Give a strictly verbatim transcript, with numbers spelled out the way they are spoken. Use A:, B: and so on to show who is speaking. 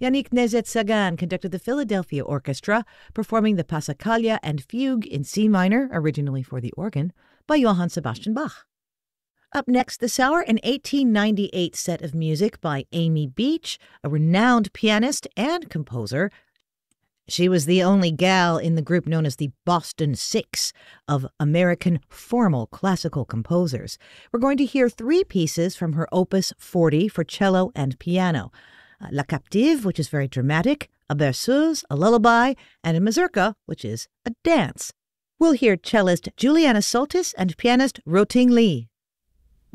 A: Yannick Nézet-Séguin conducted the Philadelphia Orchestra, performing the Passacaglia and Fugue in C minor, originally for the organ, by Johann Sebastian Bach. Up next, the Sauer and eighteen ninety-eight set of music by Amy Beach, a renowned pianist and composer. She was the only gal in the group known as the Boston Six of American formal classical composers. We're going to hear three pieces from her Opus forty for cello and piano. Uh, La Captive, which is very dramatic, a berceuse, a lullaby, and a mazurka, which is a dance. We'll hear cellist Juliana Soltis and pianist Roting Lee.